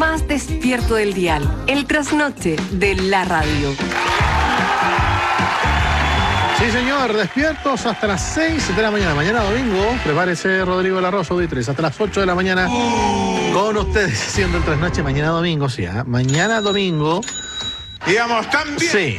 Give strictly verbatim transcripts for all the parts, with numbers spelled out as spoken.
más despierto del dial, el trasnoche de la radio. Sí, señor, despiertos hasta las seis de la mañana. Mañana domingo, prepárese Rodrigo de la Rosa, auditriz, hasta las ocho de la mañana con ustedes haciendo el trasnoche. Mañana domingo, sí, ¿eh? Mañana domingo. Digamos, también. Sí.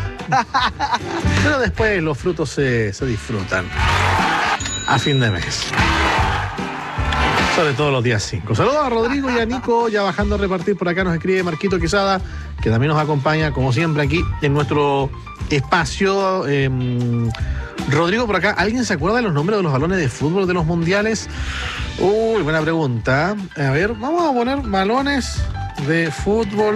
Pero después los frutos se, se disfrutan a fin de mes. Sobre todo los días cinco. Saludos a Rodrigo y a Nico, ya bajando a repartir. Por acá nos escribe Marquito Quesada, que también nos acompaña, como siempre, aquí en nuestro espacio. Eh, Rodrigo, por acá, ¿alguien se acuerda de los nombres de los balones de fútbol de los mundiales? Uy, buena pregunta. A ver, vamos a poner balones de fútbol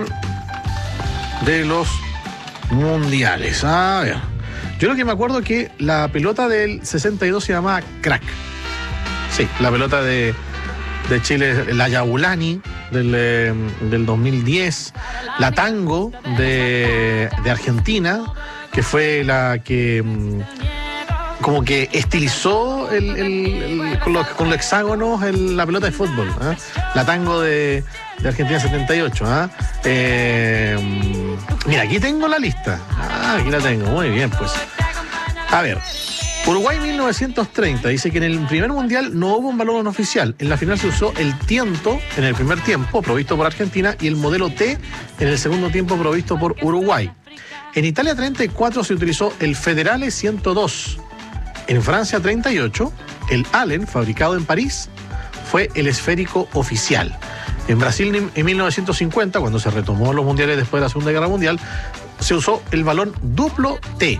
de los mundiales. A ver, yo lo que me acuerdo es que la pelota del sesenta y dos se llamaba Crack. Sí, la pelota de, de Chile, la Yabulani del, eh, del dos mil diez, la Tango de, de Argentina, que fue la que mmm, como que estilizó el, el, el, con, los, con los hexágonos el, la pelota de fútbol, ¿eh? La Tango de, de Argentina setenta y ocho. ¿eh? Eh, mira, aquí tengo la lista. Ah, aquí la tengo, muy bien, pues. A ver, Uruguay mil novecientos treinta dice que en el primer mundial no hubo un balón oficial. En la final se usó el tiento en el primer tiempo, provisto por Argentina, y el modelo T en el segundo tiempo, provisto por Uruguay. En Italia treinta y cuatro se utilizó el Federale ciento dos. En Francia treinta y ocho, el Allen, fabricado en París, fue el esférico oficial. En Brasil, en mil novecientos cincuenta, cuando se retomó los mundiales después de la Segunda Guerra Mundial, se usó el balón duplo T.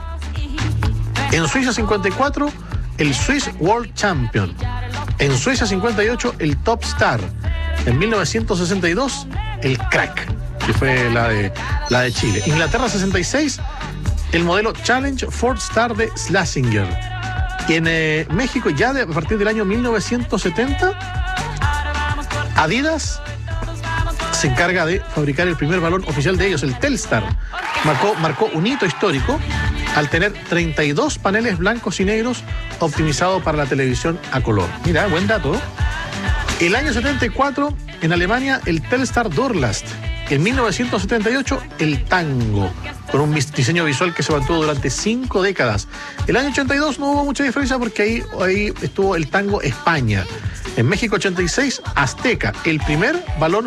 En Suiza cincuenta y cuatro, el Swiss World Champion. En Suecia cincuenta y ocho, el Top Star. En mil novecientos sesenta y dos, el Crack, que fue la de, la de Chile. Inglaterra sesenta y seis, el modelo Challenge Ford Star de Schlesinger. Y en eh, México, ya de, a partir del año mil novecientos setenta, Adidas se encarga de fabricar el primer balón oficial de ellos, el Telstar. Marcó, marcó un hito histórico al tener treinta y dos paneles blancos y negros optimizados para la televisión a color. Mira, buen dato. El año setenta y cuatro, en Alemania, el Telstar Durlast. En mil novecientos setenta y ocho, el Tango, con un diseño visual que se mantuvo durante cinco décadas. El año ochenta y dos no hubo mucha diferencia porque ahí, ahí estuvo el Tango España. En México ochenta y seis, Azteca, el primer balón